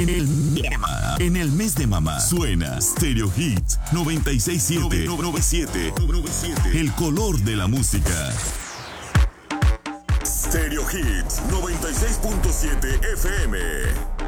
En el mes de mamá suena Stereo Hits 96.7. El color de la música. Stereo Hits 96.7 FM.